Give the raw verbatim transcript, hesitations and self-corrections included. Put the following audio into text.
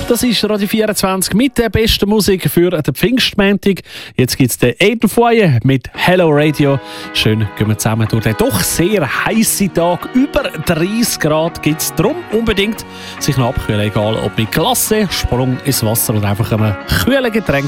Das ist Radio vierundzwanzig mit der besten Musik für den Pfingstmontag. Jetzt gibt es den Edelfeuer mit Hello Radio. Schön gehen wir zusammen durch den doch sehr heißen Tag. Über dreißig Grad gibt es. Darum unbedingt sich noch abkühlen, egal ob mit Glasse, Sprung ins Wasser oder einfach einem kühlen Getränk.